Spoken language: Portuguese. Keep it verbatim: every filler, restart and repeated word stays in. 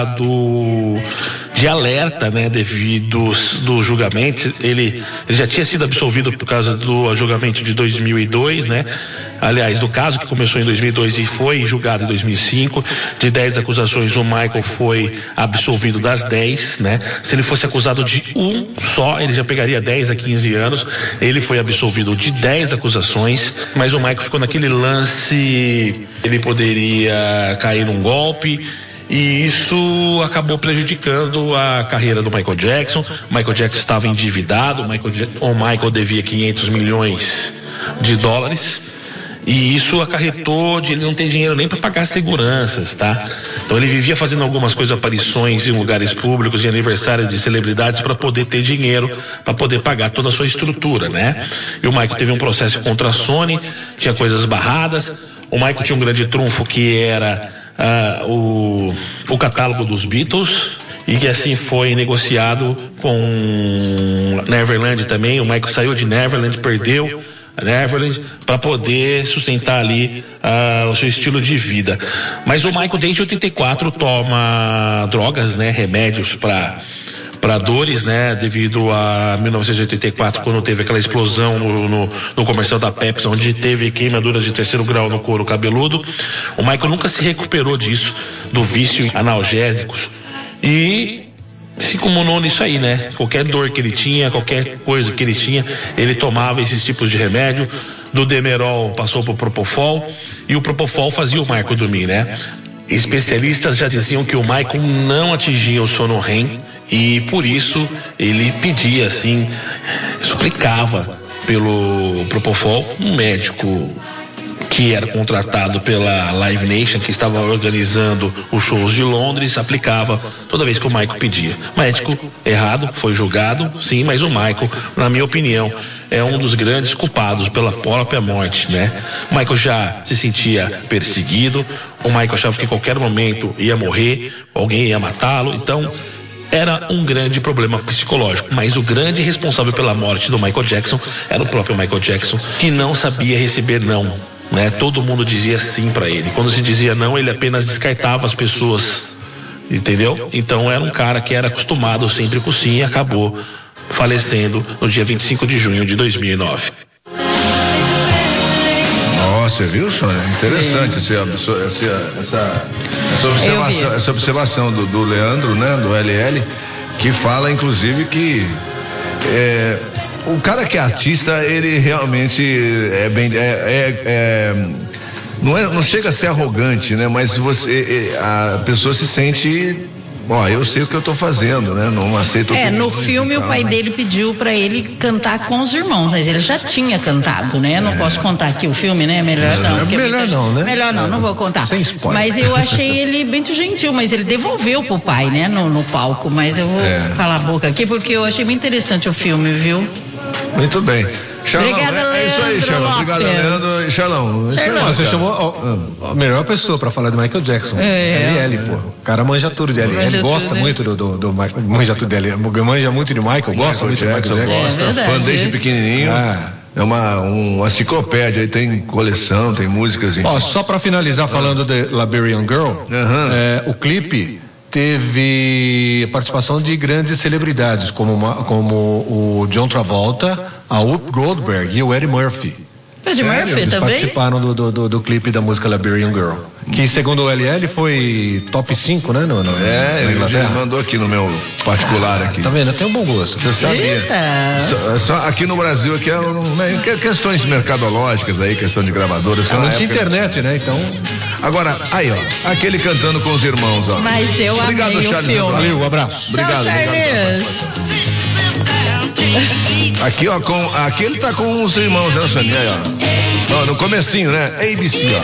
do de alerta, né, devido do julgamento. Ele, ele já tinha sido absolvido por causa do julgamento de dois mil e dois, né? Aliás, do caso que começou em dois mil e dois e foi julgado em dois mil e cinco. De dez acusações, o Michael foi absolvido das dez, né? Se ele fosse acusado de um só, ele já pegaria dez a quinze anos. Ele foi absolvido de dez acusações, mas o Michael ficou naquele lance, ele poderia cair num golpe, e isso acabou prejudicando a carreira do Michael Jackson. Michael Jackson estava endividado, o Michael, o Michael devia quinhentos milhões de dólares, e isso acarretou de ele não ter dinheiro nem para pagar seguranças, tá? Então ele vivia fazendo algumas coisas, aparições em lugares públicos, em aniversário de celebridades, para poder ter dinheiro, para poder pagar toda a sua estrutura, né? E o Michael teve um processo contra a Sony, tinha coisas barradas. O Michael tinha um grande trunfo, que era uh, o, o catálogo dos Beatles, e que assim foi negociado com Neverland também. O Michael saiu de Neverland, perdeu Neverland para poder sustentar ali uh, o seu estilo de vida. Mas o Michael desde oitenta e quatro toma drogas, né, remédios para para dores, né, devido a mil novecentos e oitenta e quatro, quando teve aquela explosão no, no, no comercial da Pepsi, onde teve queimaduras de terceiro grau no couro cabeludo. O Michael nunca se recuperou disso, do vício em analgésicos, e se comunou nisso aí, né? Qualquer dor que ele tinha, qualquer coisa que ele tinha, ele tomava esses tipos de remédio. Do Demerol passou pro Propofol, e o Propofol fazia o Michael dormir, né? Especialistas já diziam que o Michael não atingia o sono R E M, e por isso ele pedia, assim, suplicava pelo Propofol. Um médico que era contratado pela Live Nation, que estava organizando os shows de Londres, aplicava toda vez que o Michael pedia. Médico errado, foi julgado, sim, mas o Michael, na minha opinião, é um dos grandes culpados pela própria morte, né? O Michael já se sentia perseguido, o Michael achava que em qualquer momento ia morrer, alguém ia matá-lo, então era um grande problema psicológico. Mas o grande responsável pela morte do Michael Jackson era o próprio Michael Jackson, que não sabia receber não, né? Todo mundo dizia sim para ele. Quando se dizia não, ele apenas descartava as pessoas, entendeu? Então era um cara que era acostumado sempre com sim, e acabou falecendo no dia vinte e cinco de junho de dois mil e nove. Nossa, viu, Sônia? Interessante essa, essa, essa, essa observação, essa observação do, do Leandro, né, do L L, que fala inclusive que é, o cara que é artista, ele realmente é bem, é, é, é, não é, não chega a ser arrogante, né? Mas você, a pessoa se sente, ó, eu sei o que eu tô fazendo, né? Não aceito. É, no filme o pai dele pediu pra ele cantar com os irmãos, mas ele já tinha cantado, né? Não é. Posso contar aqui o filme, né? Melhor não. É melhor muita... não, né? Melhor não, é. não vou contar. Sem spoiler. Mas eu achei ele muito gentil, mas ele devolveu pro pai, né? No, no palco, mas eu vou é. calar a boca aqui porque eu achei muito interessante o filme, viu? Muito bem. Charlão, obrigada, é, é isso aí, Charlão. Obrigado, Leandro. Charlão. Charlão, você chamou a, a melhor pessoa pra falar de Michael Jackson. É, L L, pô. O cara manja tudo de L L. Ele gosta tudo, muito né? do, do, do Michael. Manja tudo de L L. Manja muito de Michael. Gosta muito de Michael Jackson. Gosta. É fã desde pequenininho. Ah. É uma, uma enciclopédia, aí tem coleção, tem músicas. Ó, só pra finalizar falando de Liberian Girl, uhum. é, o clipe teve participação de grandes celebridades, como, uma, como o John Travolta, a Whoopi Goldberg e o Eddie Murphy. Eddie Murphy Eles também? participaram do, do, do, do clipe da música Liberian Girl, que segundo o L L foi top cinco, né? No, no, é, ele já mandou aqui no meu particular ah, aqui. Tá vendo? Tem um bom gosto. Você sabia? Só, só aqui no Brasil, aqui é questões mercadológicas aí, questão de gravadoras. Ah, não tinha internet, de... né? Então... Agora, aí ó, aquele cantando com os irmãos, ó. Mas eu obrigado, amei Charles, o filme. Valeu, um abraço. Obrigado, Tchau, obrigado. Aqui ó, com, aqui ele tá com os irmãos, né, Sonia? Aí, ó. ó. No comecinho, né? A B C, ó.